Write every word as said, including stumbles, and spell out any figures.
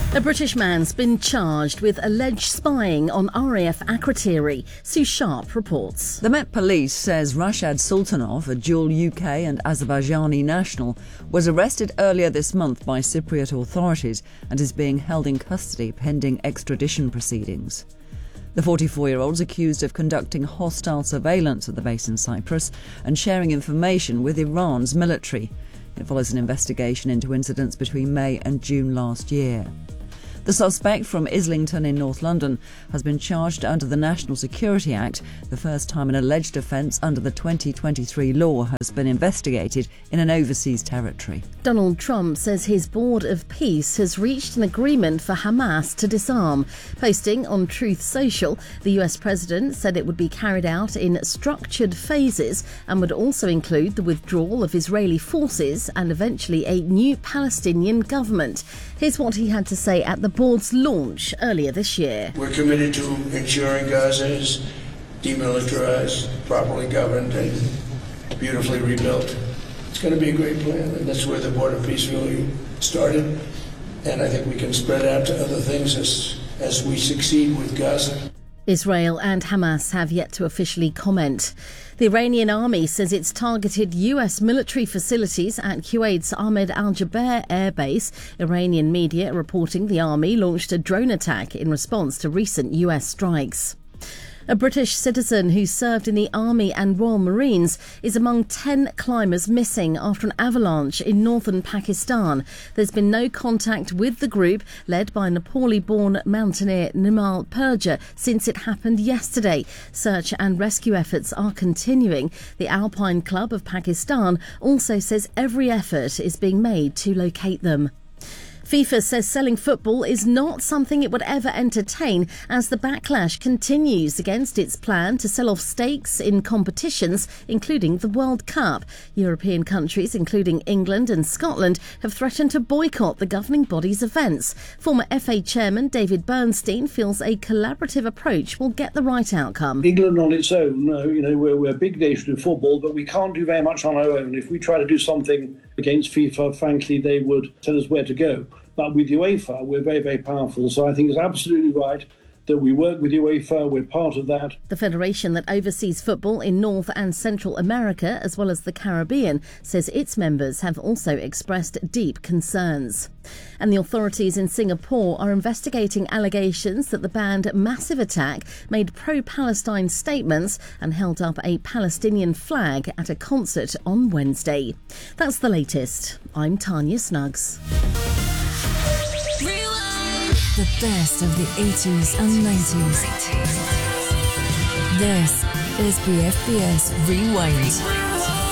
A British man's been charged with alleged spying on R A F Akrotiri, Sue Sharp reports. The Met Police says Rashad Sultanov, a dual U K and Azerbaijani national, was arrested earlier this month by Cypriot authorities and is being held in custody pending extradition proceedings. The forty-four-year-old is accused of conducting hostile surveillance at the base in Cyprus and sharing information with Iran's military. It follows an investigation into incidents between May and June last year. The suspect from Islington in North London has been charged under the National Security Act, the first time an alleged offence under the twenty twenty-three law has been investigated in an overseas territory. Donald Trump says his Board of Peace has reached an agreement for Hamas to disarm. Posting on Truth Social, the U S president said it would be carried out in structured phases and would also include the withdrawal of Israeli forces and eventually a new Palestinian government. Here's what he had to say at the board's launch earlier this year. We're committed to ensuring Gaza is demilitarized, properly governed, and beautifully rebuilt. It's going to be a great plan, and that's where the Board of Peace really started. And I think we can spread out to other things as, as we succeed with Gaza. Israel and Hamas have yet to officially comment. The Iranian army says it's targeted U S military facilities at Kuwait's Ahmed al-Jaber air base. Iranian media reporting the army launched a drone attack in response to recent U S strikes. A British citizen who served in the Army and Royal Marines is among ten climbers missing after an avalanche in northern Pakistan. There's been no contact with the group, led by Nepali-born mountaineer Nimal Purja, since it happened yesterday. Search and rescue efforts are continuing. The Alpine Club of Pakistan also says every effort is being made to locate them. FIFA says selling football is not something it would ever entertain as the backlash continues against its plan to sell off stakes in competitions, including the World Cup. European countries, including England and Scotland, have threatened to boycott the governing body's events. Former F A chairman David Bernstein feels a collaborative approach will get the right outcome. England on its own, uh, you know, we're, we're a big nation in football, but we can't do very much on our own. If we try to do something against FIFA, frankly, they would tell us where to go. But with UEFA, we're very, very powerful. So I think it's absolutely right that we work with UEFA. We're part of that. The federation that oversees football in North and Central America, as well as the Caribbean, says its members have also expressed deep concerns. And the authorities in Singapore are investigating allegations that the band Massive Attack made pro-Palestine statements and held up a Palestinian flag at a concert on Wednesday. That's the latest. I'm Tanya Snuggs. The best of the eighties and nineties. This is B F B S Rewind.